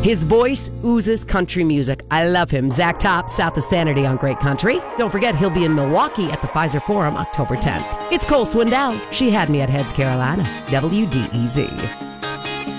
His voice oozes country music. I love him. Zach Top, South of Sanity on Great Country. Don't forget, he'll be in Milwaukee at the Pfizer Forum October 10th. It's Cole Swindell. She had me at Heads, Carolina. WDEZ.